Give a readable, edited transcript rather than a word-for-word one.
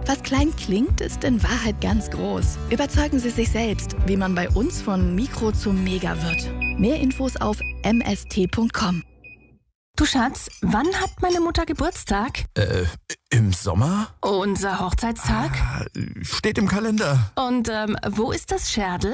Was klein klingt, ist in Wahrheit ganz groß. Überzeugen Sie sich selbst, wie man bei uns von Mikro zum Mega wird. Mehr Infos auf mst.com. Du Schatz, wann hat meine Mutter Geburtstag? Im Sommer? Unser Hochzeitstag? Steht im Kalender. Und wo ist das Scherdl?